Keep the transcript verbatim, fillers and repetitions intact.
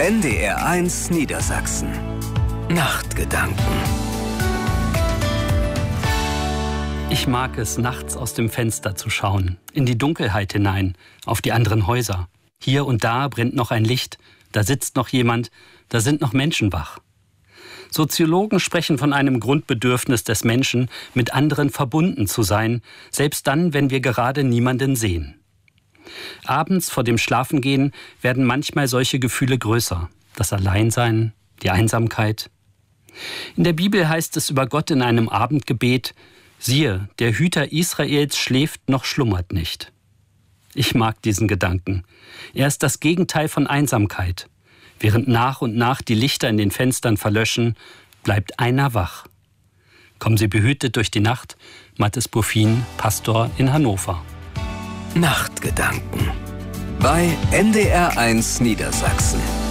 N D R eins Niedersachsen. Nachtgedanken. Ich mag es, nachts aus dem Fenster zu schauen, in die Dunkelheit hinein, auf die anderen Häuser. Hier und da brennt noch ein Licht, da sitzt noch jemand, da sind noch Menschen wach. Soziologen sprechen von einem Grundbedürfnis des Menschen, mit anderen verbunden zu sein, selbst dann, wenn wir gerade niemanden sehen. Abends vor dem Schlafengehen werden manchmal solche Gefühle größer. Das Alleinsein, die Einsamkeit. In der Bibel heißt es über Gott in einem Abendgebet: Siehe, der Hüter Israels schläft noch schlummert nicht. Ich mag diesen Gedanken. Er ist das Gegenteil von Einsamkeit. Während nach und nach die Lichter in den Fenstern verlöschen, bleibt einer wach. Kommen Sie behütet durch die Nacht. Mathis Buffin, Pastor in Hannover. Nachtgedanken bei N D R eins Niedersachsen.